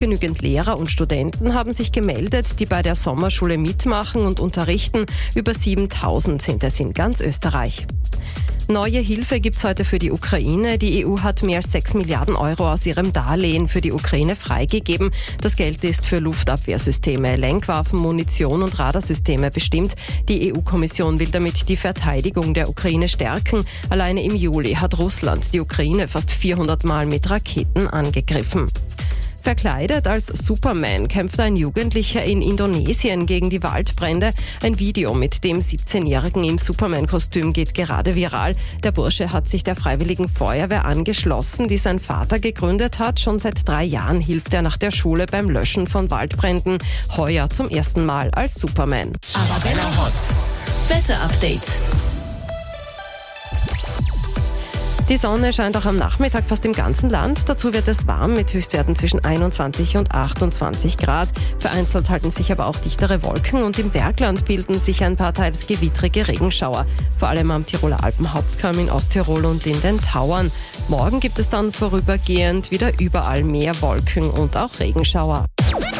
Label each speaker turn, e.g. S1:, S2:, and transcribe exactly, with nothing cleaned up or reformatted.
S1: Genügend Lehrer und Studenten haben sich gemeldet, die bei der Sommerschule mitmachen und unterrichten. Über siebentausend sind es in ganz Österreich. Neue Hilfe gibt's heute für die Ukraine. Die E U hat mehr als sechs Milliarden Euro aus ihrem Darlehen für die Ukraine freigegeben. Das Geld ist für Luftabwehrsysteme, Lenkwaffen, Munition und Radarsysteme bestimmt. Die E U-Kommission will damit die Verteidigung der Ukraine stärken. Alleine im Juli hat Russland die Ukraine fast vierhundert Mal mit Raketen angegriffen. Verkleidet als Superman kämpft ein Jugendlicher in Indonesien gegen die Waldbrände. Ein Video mit dem siebzehnjährigen im Superman-Kostüm geht gerade viral. Der Bursche hat sich der Freiwilligen Feuerwehr angeschlossen, die sein Vater gegründet hat. Schon seit drei Jahren hilft er nach der Schule beim Löschen von Waldbränden. Heuer zum ersten Mal als Superman.
S2: Arabella Hot. Wetter-Update.
S1: Die Sonne scheint auch am Nachmittag fast im ganzen Land. Dazu wird es warm mit Höchstwerten zwischen einundzwanzig und achtundzwanzig Grad. Vereinzelt halten sich aber auch dichtere Wolken und im Bergland bilden sich ein paar teils gewittrige Regenschauer. Vor allem am Tiroler Alpenhauptkamm in Osttirol und in den Tauern. Morgen gibt es dann vorübergehend wieder überall mehr Wolken und auch Regenschauer.